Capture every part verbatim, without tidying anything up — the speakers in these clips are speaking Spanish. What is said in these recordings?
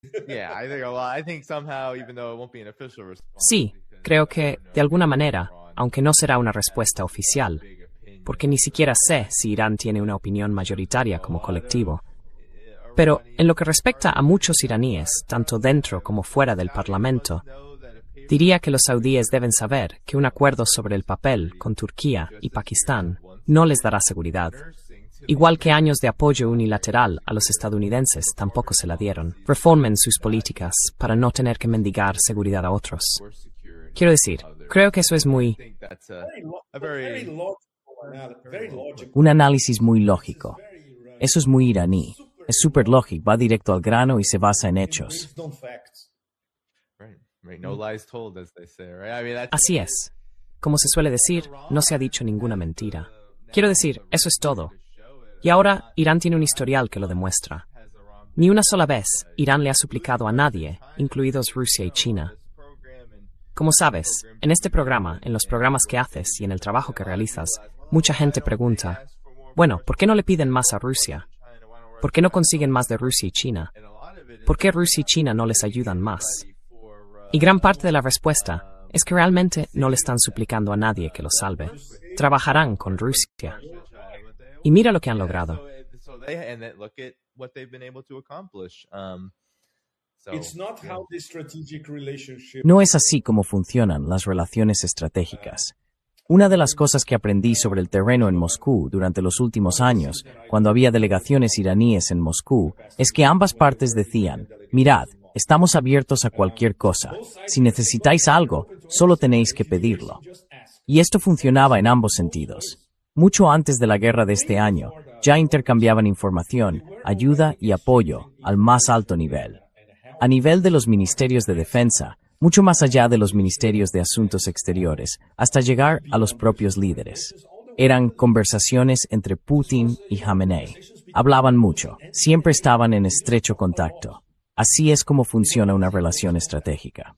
Sí, creo que, de alguna manera, aunque no será una respuesta oficial, porque ni siquiera sé si Irán tiene una opinión mayoritaria como colectivo. Pero en lo que respecta a muchos iraníes, tanto dentro como fuera del Parlamento, diría que los saudíes deben saber que un acuerdo sobre el papel con Turquía y Pakistán no les dará seguridad. Igual que años de apoyo unilateral a los estadounidenses tampoco se la dieron. Reformen sus políticas para no tener que mendigar seguridad a otros. Quiero decir, creo que eso es muy... Un análisis muy lógico. Eso es muy iraní. Es súper lógico, va directo al grano y se basa en hechos. Así es. Como se suele decir, no se ha dicho ninguna mentira. Quiero decir, eso es todo. Y ahora, Irán tiene un historial que lo demuestra. Ni una sola vez, Irán le ha suplicado a nadie, incluidos Rusia y China. Como sabes, en este programa, en los programas que haces y en el trabajo que realizas, mucha gente pregunta, bueno, ¿por qué no le piden más a Rusia? ¿Por qué no consiguen más de Rusia y China? ¿Por qué Rusia y China no les ayudan más? Y gran parte de la respuesta es que realmente no le están suplicando a nadie que los salve. Trabajarán con Rusia. Y mira lo que han logrado. No es así como funcionan las relaciones estratégicas. Una de las cosas que aprendí sobre el terreno en Moscú durante los últimos años, cuando había delegaciones iraníes en Moscú, es que ambas partes decían, mirad, estamos abiertos a cualquier cosa. Si necesitáis algo, solo tenéis que pedirlo. Y esto funcionaba en ambos sentidos. Mucho antes de la guerra de este año, ya intercambiaban información, ayuda y apoyo al más alto nivel. A nivel de los ministerios de defensa, mucho más allá de los ministerios de asuntos exteriores, hasta llegar a los propios líderes. Eran conversaciones entre Putin y Khamenei. Hablaban mucho, siempre estaban en estrecho contacto. Así es como funciona una relación estratégica.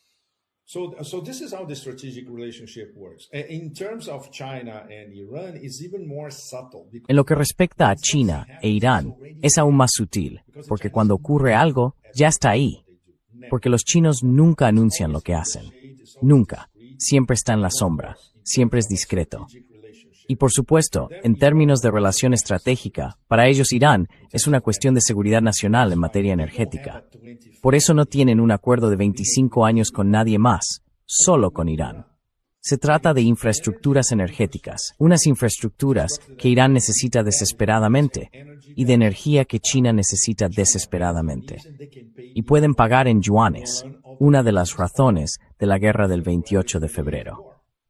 So, so this is how the strategic relationship works. In terms of China and Iran, it's even more subtle. En lo que respecta a China e Irán, es aún más sutil, porque cuando ocurre algo, ya está ahí. Porque los chinos nunca anuncian lo que hacen. Nunca. Siempre está en la sombra. Siempre es discreto. Y por supuesto, en términos de relación estratégica, para ellos Irán es una cuestión de seguridad nacional en materia energética. Por eso no tienen un acuerdo de veinticinco años con nadie más, solo con Irán. Se trata de infraestructuras energéticas, unas infraestructuras que Irán necesita desesperadamente y de energía que China necesita desesperadamente. Y pueden pagar en yuanes, una de las razones de la guerra del veintiocho de febrero.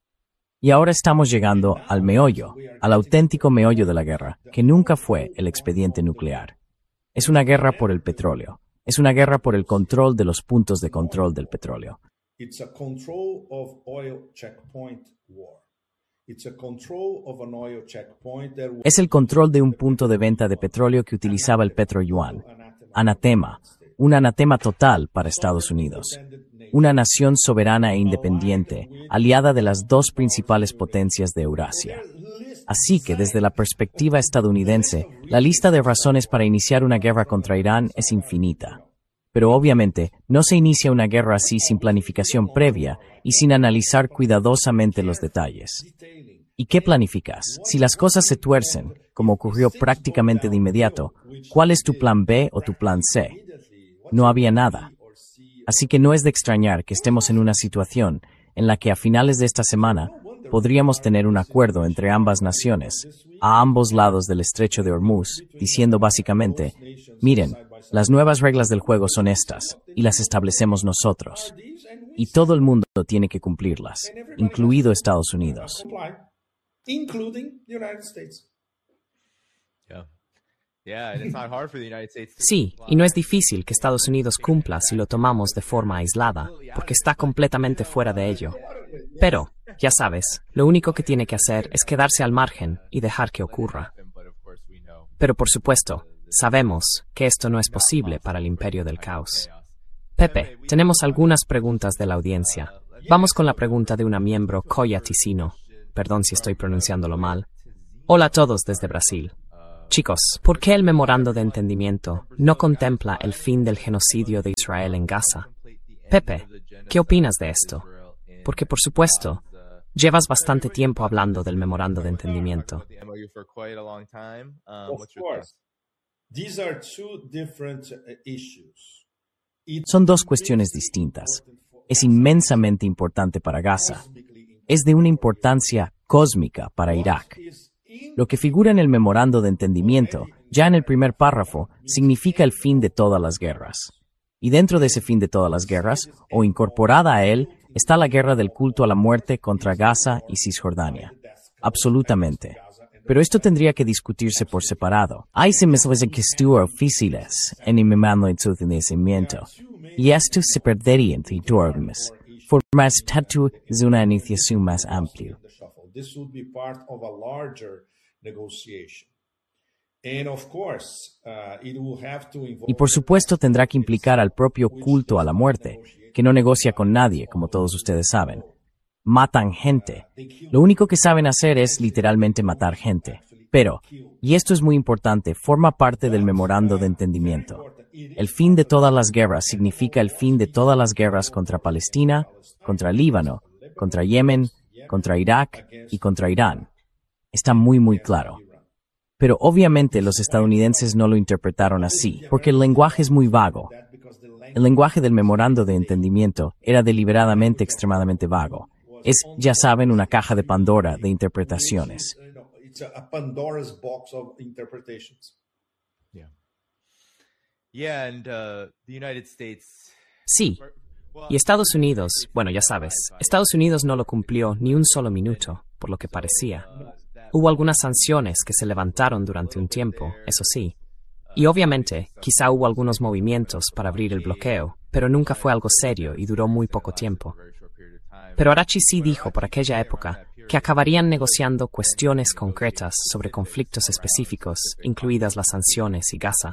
Y ahora estamos llegando al meollo, al auténtico meollo de la guerra, que nunca fue el expediente nuclear. Es una guerra por el petróleo. Es una guerra por el control de los puntos de control del petróleo. It's a control of oil checkpoint war. It's a control of an oil checkpoint that... Es el control de un punto de venta de petróleo que utilizaba el petroyuan. Anatema, un anatema total para Estados Unidos. Una nación soberana e independiente, aliada de las dos principales potencias de Eurasia. Así que, desde la perspectiva estadounidense, la lista de razones para iniciar una guerra contra Irán es infinita. Pero obviamente, no se inicia una guerra así sin planificación previa y sin analizar cuidadosamente los detalles. ¿Y qué planificas? Si las cosas se tuercen, como ocurrió prácticamente de inmediato, ¿cuál es tu plan B o tu plan C? No había nada. Así que no es de extrañar que estemos en una situación en la que a finales de esta semana podríamos tener un acuerdo entre ambas naciones, a ambos lados del estrecho de Hormuz, diciendo básicamente, miren, las nuevas reglas del juego son estas, y las establecemos nosotros. Y todo el mundo tiene que cumplirlas, incluido Estados Unidos. Sí, y no es difícil que Estados Unidos cumpla si lo tomamos de forma aislada, porque está completamente fuera de ello. Pero, ya sabes, lo único que tiene que hacer es quedarse al margen y dejar que ocurra. Pero por supuesto, sabemos que esto no es posible para el imperio del caos. Pepe, tenemos algunas preguntas de la audiencia. Vamos con la pregunta de una miembro, Koya Ticino. Perdón si estoy pronunciándolo mal. Hola a todos desde Brasil. Chicos, ¿por qué el memorando de entendimiento no contempla el fin del genocidio de Israel en Gaza? Pepe, ¿qué opinas de esto? Porque, por supuesto, llevas bastante tiempo hablando del memorando de entendimiento. Of course, these are two different uh, issues. Son dos cuestiones distintas. Es inmensamente importante para Gaza. Es de una importancia cósmica para Irak. Lo que figura en el memorando de entendimiento, ya en el primer párrafo, significa el fin de todas las guerras. Y dentro de ese fin de todas las guerras, o incorporada a él, está la guerra del culto a la muerte contra Gaza y Cisjordania. Absolutamente. Pero esto tendría que discutirse por separado. Hay semestres difíciles en el memorando de entendimiento. Y esto se perdería entre dormes. Formar estatus de una iniciación más amplia. This would be part of a larger negotiation. And of course, uh, it will have to involve... Y por supuesto tendrá que implicar al propio culto a la muerte, que no negocia con nadie, como todos ustedes saben. Matan gente. Lo único que saben hacer es literalmente matar gente. Pero, y esto es muy importante, forma parte del memorando de entendimiento. El fin de todas las guerras significa el fin de todas las guerras contra Palestina, contra Líbano, contra Yemen, contra Irak y contra Irán. Está muy muy claro. Pero obviamente los estadounidenses no lo interpretaron así, porque el lenguaje es muy vago. El lenguaje del memorando de entendimiento era deliberadamente extremadamente vago. Es, ya saben, una caja de Pandora de interpretaciones. It's a, a Pandora's box of interpretations. Yeah. Yeah, and uh, the United States. Sí. Y Estados Unidos, bueno, ya sabes, Estados Unidos no lo cumplió ni un solo minuto, por lo que parecía. Hubo algunas sanciones que se levantaron durante un tiempo, eso sí. Y obviamente, quizá hubo algunos movimientos para abrir el bloqueo, pero nunca fue algo serio y duró muy poco tiempo. Pero Arachi sí dijo por aquella época que acabarían negociando cuestiones concretas sobre conflictos específicos, incluidas las sanciones y Gaza.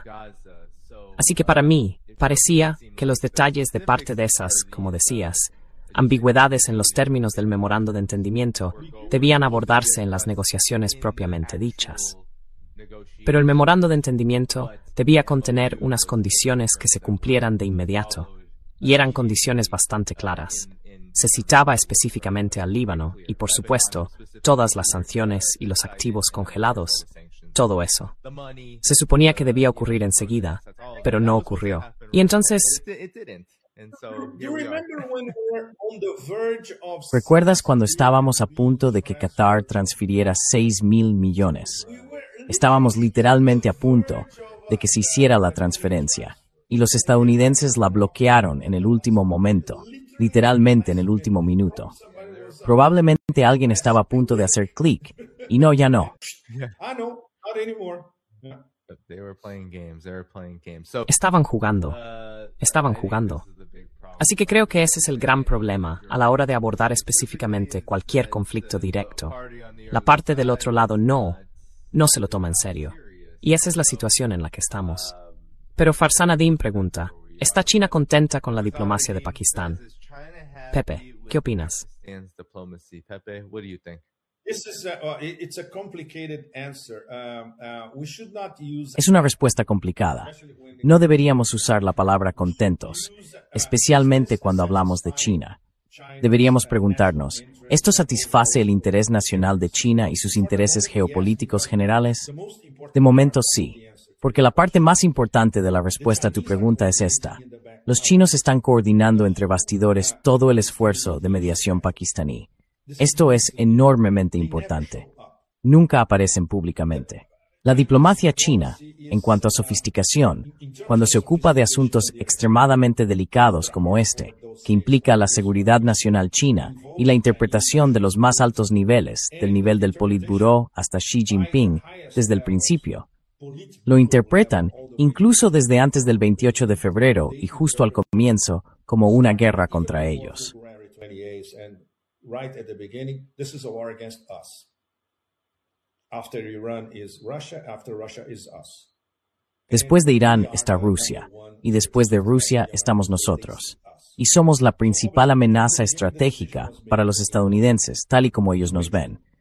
Así que para mí, parecía que los detalles de parte de esas, como decías, ambigüedades en los términos del memorando de entendimiento debían abordarse en las negociaciones propiamente dichas. Pero el memorando de entendimiento debía contener unas condiciones que se cumplieran de inmediato, y eran condiciones bastante claras. Se citaba específicamente al Líbano y, por supuesto, todas las sanciones y los activos congelados, todo eso. Se suponía que debía ocurrir enseguida, pero no ocurrió. Y entonces... ¿Recuerdas cuando estábamos a punto de que Qatar transfiriera seis mil millones? Estábamos literalmente a punto de que se hiciera la transferencia, y los estadounidenses la bloquearon en el último momento, literalmente en el último minuto. Probablemente alguien estaba a punto de hacer clic, y no, ya no. Estaban jugando. Estaban jugando. Así que creo que ese es el gran problema a la hora de abordar específicamente cualquier conflicto directo. La parte del otro lado no, no se lo toma en serio. Y esa es la situación en la que estamos. Pero Farzanadin pregunta, ¿está China contenta con la diplomacia de Pakistán? Pepe, ¿qué opinas? Es una respuesta complicada. No deberíamos usar la palabra contentos, especialmente cuando hablamos de China. Deberíamos preguntarnos, ¿esto satisface el interés nacional de China y sus intereses geopolíticos generales? De momento sí, porque la parte más importante de la respuesta a tu pregunta es esta. Los chinos están coordinando entre bastidores todo el esfuerzo de mediación pakistaní. Esto es enormemente importante. Nunca aparecen públicamente. La diplomacia china, en cuanto a sofisticación, cuando se ocupa de asuntos extremadamente delicados como este, que implica la seguridad nacional china y la interpretación de los más altos niveles, del nivel del Politburó hasta Xi Jinping, desde el principio, lo interpretan, incluso desde antes del veintiocho de febrero y justo al comienzo, como una guerra contra ellos. Right at the beginning, this is a war against us. After Iran is Russia, after Russia is us. Después de Irán está Rusia, y después de Rusia estamos nosotros. Y somos la principal amenaza estratégica para los estadounidenses, tal y como ellos nos ven.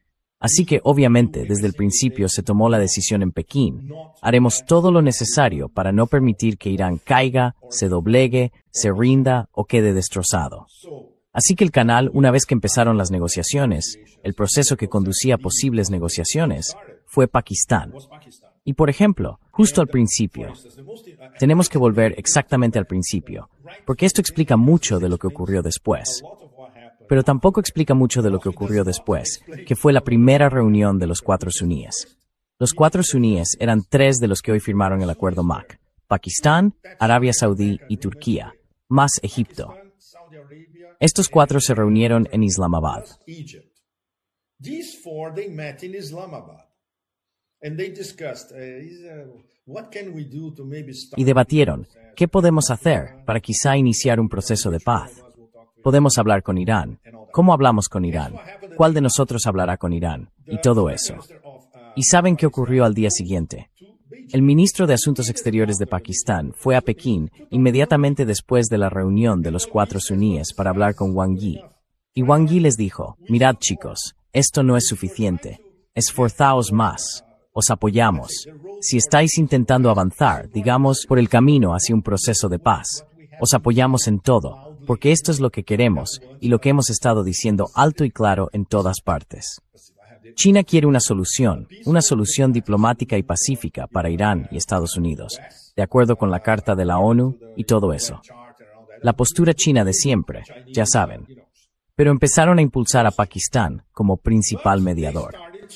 Así que, obviamente, desde el principio se tomó la decisión en Pekín. Haremos todo lo necesario para no permitir que Irán caiga, se doblegue, se rinda o quede destrozado. Así que el canal, una vez que empezaron las negociaciones, el proceso que conducía a posibles negociaciones, fue Pakistán. Y por ejemplo, justo al principio, tenemos que volver exactamente al principio, porque esto explica mucho de lo que ocurrió después. Pero tampoco explica mucho de lo que ocurrió después, que fue la primera reunión de los cuatro suníes. Los cuatro suníes eran tres de los que hoy firmaron el acuerdo M A C: Pakistán, Arabia Saudí y Turquía, más Egipto. Estos cuatro se reunieron en Islamabad. Y debatieron, ¿qué podemos hacer para quizá iniciar un proceso de paz? Podemos hablar con Irán. ¿Cómo hablamos con Irán? ¿Cuál de nosotros hablará con Irán? Y todo eso. ¿Y saben qué ocurrió al día siguiente? El ministro de Asuntos Exteriores de Pakistán fue a Pekín inmediatamente después de la reunión de los cuatro suníes para hablar con Wang Yi. Y Wang Yi les dijo, mirad chicos, esto no es suficiente. Esforzaos más. Os apoyamos. Si estáis intentando avanzar, digamos, por el camino hacia un proceso de paz, os apoyamos en todo, porque esto es lo que queremos y lo que hemos estado diciendo alto y claro en todas partes. China quiere una solución, una solución diplomática y pacífica para Irán y Estados Unidos, de acuerdo con la Carta de la ONU y todo eso. La postura china de siempre, ya saben. Pero empezaron a impulsar a Pakistán como principal mediador.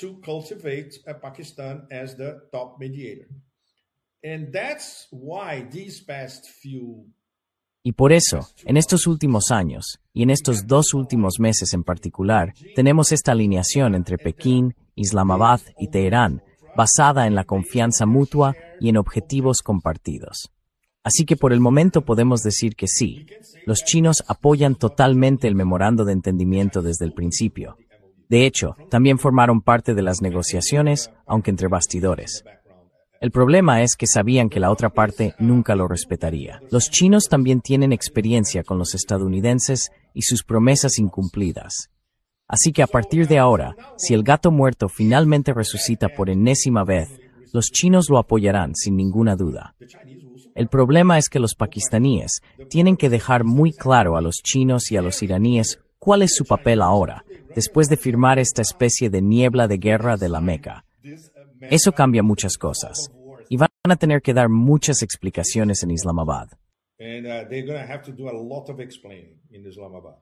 Y por eso, en estos últimos años, y en estos dos últimos meses en particular, tenemos esta alineación entre Pekín, Islamabad y Teherán, basada en la confianza mutua y en objetivos compartidos. Así que por el momento podemos decir que sí, los chinos apoyan totalmente el memorando de entendimiento desde el principio. De hecho, también formaron parte de las negociaciones, aunque entre bastidores. El problema es que sabían que la otra parte nunca lo respetaría. Los chinos también tienen experiencia con los estadounidenses y sus promesas incumplidas. Así que a partir de ahora, si el gato muerto finalmente resucita por enésima vez, los chinos lo apoyarán sin ninguna duda. El problema es que los pakistaníes tienen que dejar muy claro a los chinos y a los iraníes cuál es su papel ahora, después de firmar esta especie de niebla de guerra de la Meca. Eso cambia muchas cosas, y van a tener que dar muchas explicaciones en Islamabad. And uh, they're going to have to do a lot of explaining in Islamabad.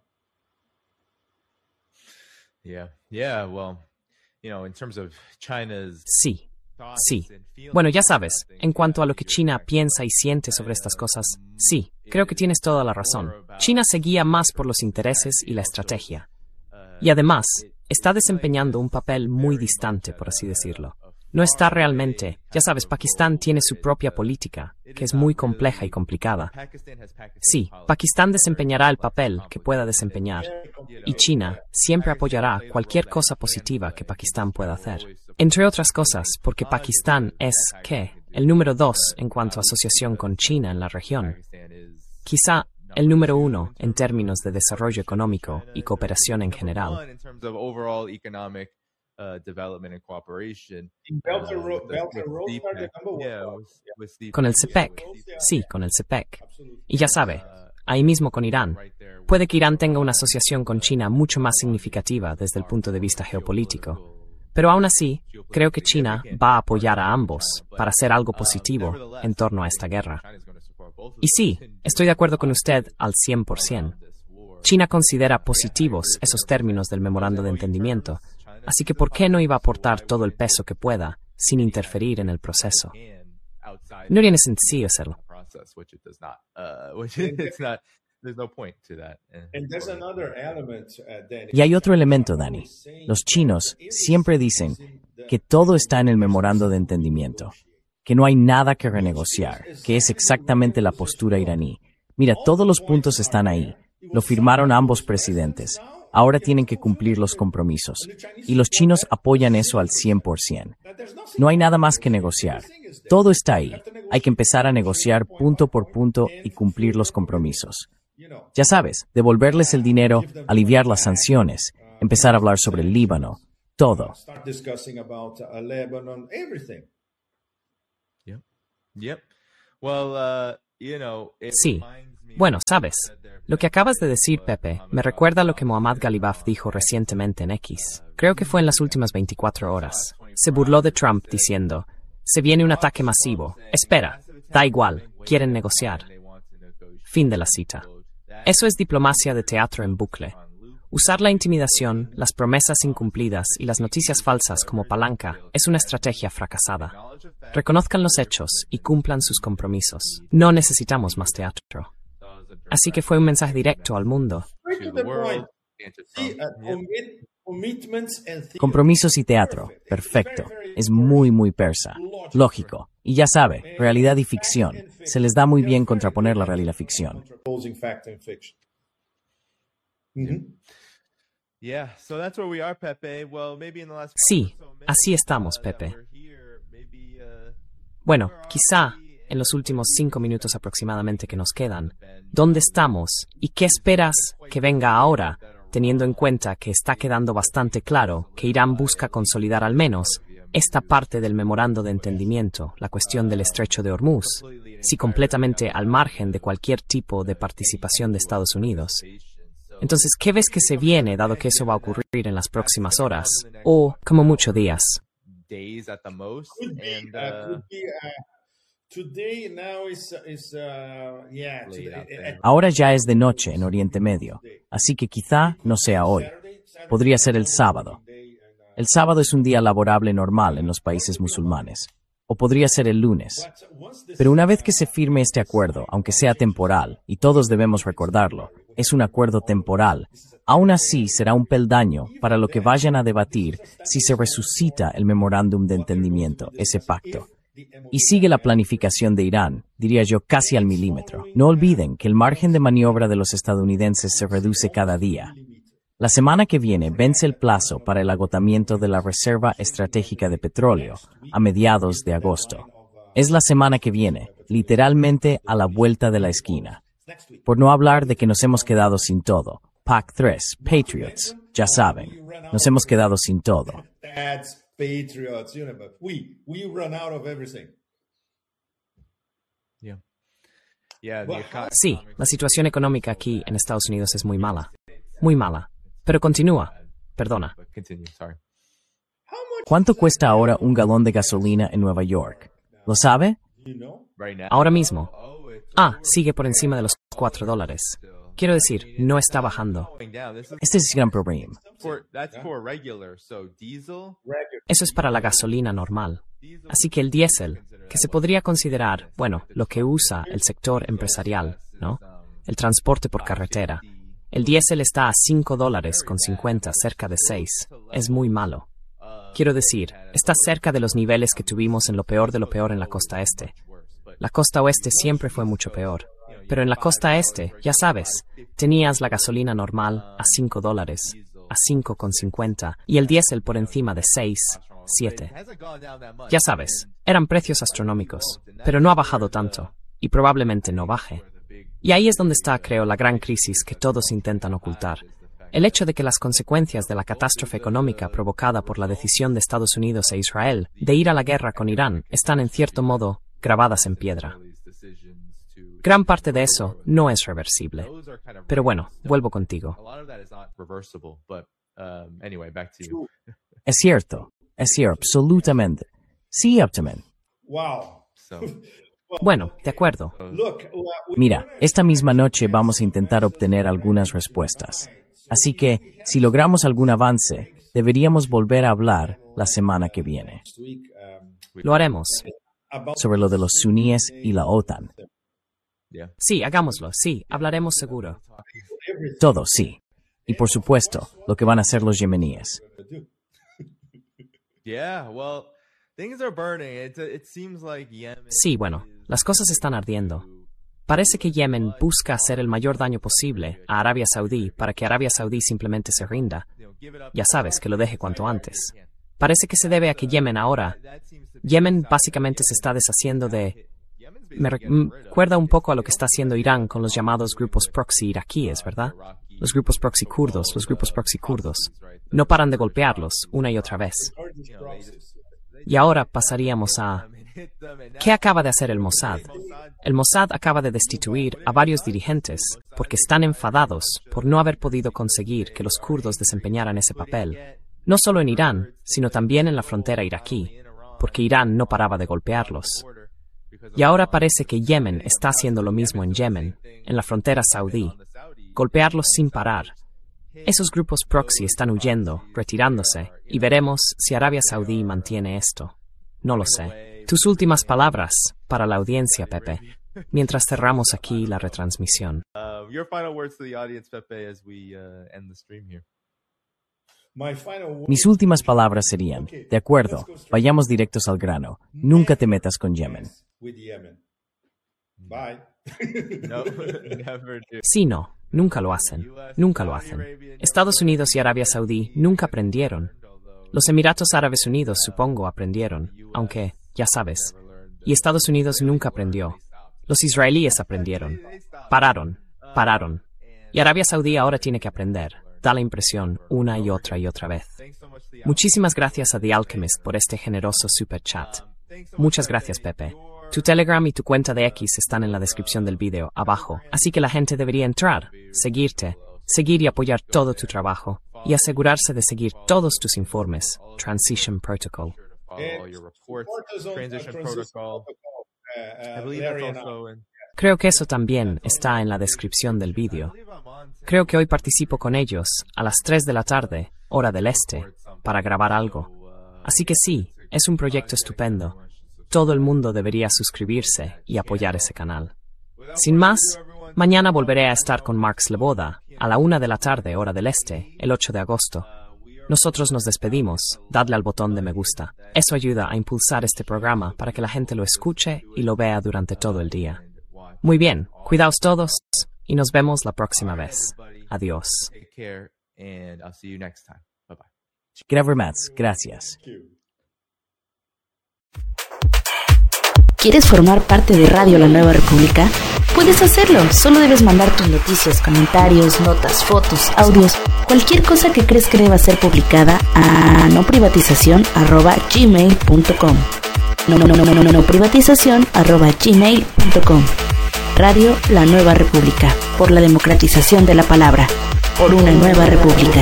Yeah, yeah, well, you know, in terms of China's Sí, sí. Bueno, ya sabes, en cuanto a lo que China piensa y siente sobre estas cosas, sí, creo que tienes toda la razón. China se guía más por los intereses y la estrategia. Y además, está desempeñando un papel muy distante, por así decirlo. No está realmente, ya sabes, Pakistán tiene su propia política, que es muy compleja y complicada. Sí, Pakistán desempeñará el papel que pueda desempeñar, y China siempre apoyará cualquier cosa positiva que Pakistán pueda hacer. Entre otras cosas, porque Pakistán es, ¿qué?, el número dos en cuanto a asociación con China en la región. Quizá el número uno en términos de desarrollo económico y cooperación en general. Uh, development and cooperation. Belt and Road, Belt and Road are the number one. Yeah, with, with the Con el CEPEC, sí, con el CEPEC. Y ya sabe, ahí mismo con Irán. Puede que Irán tenga una asociación con China mucho más significativa desde el punto de vista geopolítico. Pero aún así, creo que China va a apoyar a ambos para hacer algo positivo en torno a esta guerra. Y sí, estoy de acuerdo con usted al cien por ciento. China considera positivos esos términos del memorando de entendimiento. Así que ¿por qué no iba a aportar todo el peso que pueda sin interferir en el proceso? No tiene sentido hacerlo. Y hay otro elemento, Dani. Los chinos siempre dicen que todo está en el memorando de entendimiento, que no hay nada que renegociar, que es exactamente la postura iraní. Mira, todos los puntos están ahí. Lo firmaron ambos presidentes. Ahora tienen que cumplir los compromisos. Y los chinos apoyan eso al cien por ciento. No hay nada más que negociar. Todo está ahí. Hay que empezar a negociar punto por punto y cumplir los compromisos. Ya sabes, devolverles el dinero, aliviar las sanciones, empezar a hablar sobre el Líbano. todo. start discussing about uh, Lebanon, everything. Yep. Yep. Well, uh, you know, it Sí. reminds me Bueno, of sabes, what their- lo que acabas de decir, Pepe, me recuerda a lo que Mohammad Galibaf dijo recientemente en X. Creo que fue en las últimas veinticuatro horas. Se burló de Trump diciendo, se viene un ataque masivo. Espera, da igual, quieren negociar. Fin de la cita. Eso es diplomacia de teatro en bucle. Usar la intimidación, las promesas incumplidas y las noticias falsas como palanca es una estrategia fracasada. Reconozcan los hechos y cumplan sus compromisos. No necesitamos más teatro. Así que fue un mensaje directo al mundo. Straight to to the the world point. and to See, Trump. uh, Yep. commit, commitments and theory. Compromisos y teatro, perfecto. Es muy, muy persa. Lógico. Y ya sabe, realidad y ficción. Se les da muy bien contraponer la realidad y la ficción. Contraposing fact and fiction. Mhm. Yeah, so that's where we are, Pepe. Well, maybe in the last Sí, couple or so minutes, así estamos, uh, that Pepe. we're here, maybe, uh, Bueno, quizá en los últimos cinco minutos aproximadamente que nos quedan, ¿dónde estamos y qué esperas que venga ahora, teniendo en cuenta que está quedando bastante claro que Irán busca consolidar al menos esta parte del memorando de entendimiento, la cuestión del estrecho de Hormuz, si completamente al margen de cualquier tipo de participación de Estados Unidos? Entonces, ¿qué ves que se viene, dado que eso va a ocurrir en las próximas horas, o como mucho días? days at the most? Could be, And, uh, uh, could be, uh, today now is is uh, yeah. Late Today, out there. Ahora ya es de noche en Oriente Medio, así que quizá no sea hoy. Podría ser el sábado. El sábado es un día laborable normal en los países musulmanes. O podría ser el lunes. Pero una vez que se firme este acuerdo, aunque sea temporal, y todos debemos recordarlo, es un acuerdo temporal, aún así será un peldaño para lo que vayan a debatir si se resucita el memorándum de entendimiento, ese pacto. Y sigue la planificación de Irán, diría yo, casi al milímetro. No olviden que el margen de maniobra de los estadounidenses se reduce cada día. La semana que viene vence el plazo para el agotamiento de la Reserva Estratégica de Petróleo, a mediados de agosto. Es la semana que viene, literalmente a la vuelta de la esquina. Por no hablar de que nos hemos quedado sin todo. PAC tres, Patriots, ya saben, nos hemos quedado sin todo. That's patriots, you know, but we we run out of everything. yeah. Yeah, the Well, eco- Sí, la situación económica aquí en Estados Unidos es muy mala. Muy mala. Pero continúa. Perdona. but continue, sorry. ¿Cuánto cuesta ahora un galón de gasolina en Nueva York? ¿Lo sabe? You know, Right now. Ahora mismo. Oh, it's Ah, sigue por encima de los cuatro dólares. Quiero decir, no está bajando. going down. This is Este es el gran problema. for that's for regular. So diesel, regular. Eso es para la gasolina normal. Así que el diésel, que se podría considerar, bueno, lo que usa el sector empresarial, ¿no? El transporte por carretera. El diésel está a cinco dólares con cincuenta, cerca de seis. Es muy malo. Quiero decir, está cerca de los niveles que tuvimos en lo peor de lo peor en la costa este. La costa oeste siempre fue mucho peor. Pero en la costa este, ya sabes, tenías la gasolina normal a cinco dólares, a cinco con cincuenta, y el diésel por encima de seis, siete. hasn't gone down that much. Ya sabes, eran precios astronómicos, pero no ha bajado tanto, y probablemente no baje. Y ahí es donde está, creo, la gran crisis que todos intentan ocultar. El hecho de que las consecuencias de la catástrofe económica provocada por la decisión de Estados Unidos e Israel de ir a la guerra con Irán están, en cierto modo, grabadas en piedra. Gran parte de eso no es reversible. Those are kind of Pero bueno, vuelvo contigo. a lot of that is not reversible, but um, anyway, back to you. Es cierto, es cierto, absolutamente. Sí, Optiman. Wow. So Bueno, de acuerdo. Look, uh, we- Mira, esta misma noche vamos a intentar obtener algunas respuestas. Así que, si logramos algún avance, deberíamos volver a hablar la semana que viene next week um, Lo haremos. about sobre lo de los suníes y la OTAN. yeah. Sí, hagámoslo. Sí, hablaremos seguro. everything Todo, sí. Y por supuesto, lo que van a hacer los yemeníes. to do. Yeah, well, things are burning. It it seems like Yemen. Sí, bueno, las cosas están ardiendo. Parece que Yemen busca hacer el mayor daño posible a Arabia Saudí para que Arabia Saudí simplemente se rinda. you know, give it up. Ya sabes, que lo deje cuanto antes. Parece que se debe a que Yemen ahora... Yemen básicamente se está deshaciendo de... Me re- mm, recuerda un poco a lo que está haciendo Irán con los llamados grupos proxy iraquíes, ¿verdad? los grupos proxy kurdos, los grupos proxy kurdos. No paran de golpearlos una y otra vez. Y ahora pasaríamos a... ¿Qué acaba de hacer el Mossad? El Mossad acaba de destituir a varios dirigentes porque están enfadados por no haber podido conseguir que los kurdos desempeñaran ese papel, no solo en Irán, sino también en la frontera iraquí, porque Irán no paraba de golpearlos. Y ahora parece que Yemen está haciendo lo mismo en Yemen, en la frontera saudí, golpearlos sin parar. Esos grupos proxy están huyendo, retirándose, y veremos si Arabia Saudí mantiene esto. No lo sé. Tus últimas palabras para la audiencia, Pepe, mientras cerramos aquí la retransmisión. Uh, your final words to the audience, Pepe, as we uh, end the stream here. Mis últimas palabras serían, de acuerdo, vayamos directos al grano. Nunca te metas con Yemen. No, never do. Sí, no, nunca lo hacen, nunca lo hacen. Estados Unidos y Arabia Saudí nunca aprendieron. Los Emiratos Árabes Unidos, supongo, aprendieron, aunque, ya sabes. Y Estados Unidos nunca aprendió. Los israelíes aprendieron. Pararon, pararon. Y Arabia Saudí ahora tiene que aprender. Da la impresión una y otra y otra vez. Muchísimas gracias a The Alchemist por este generoso super chat. Muchas gracias, Pepe. Tu Telegram y tu cuenta de X están en la descripción del vídeo, abajo, así que la gente debería entrar, seguirte, seguir y apoyar todo tu trabajo, y asegurarse de seguir todos tus informes. Transition Protocol. Follow your reports, Transition Protocol. I believe that's also in... Creo que eso también está en la descripción del vídeo. Creo que hoy participo con ellos a las tres de la tarde, hora del este, para grabar algo. Así que sí, es un proyecto estupendo. Todo el mundo debería suscribirse y apoyar ese canal. Sin más, mañana volveré a estar con Mark Sleboda a la una de la tarde, hora del este, el ocho de agosto. Nosotros nos despedimos. Dadle al botón de me gusta. Eso ayuda a impulsar este programa para que la gente lo escuche y lo vea durante todo el día. Muy bien, cuidaos todos y nos vemos la próxima vez. Adiós. Take care, and I'll see you next time. Bye-bye. Gravermats, gracias. ¿Quieres formar parte de Radio La Nueva República? Puedes hacerlo, solo debes mandar tus noticias, comentarios, notas, fotos, audios, cualquier cosa que crees que deba ser publicada a noprivatización arroba gmail punto com. No, no, no, no, no, no, no, privatización arroba gmail punto com. Radio La Nueva República, por la democratización de la palabra, por una nueva república.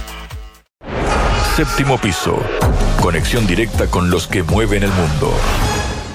Séptimo piso. Conexión directa con los que mueven el mundo.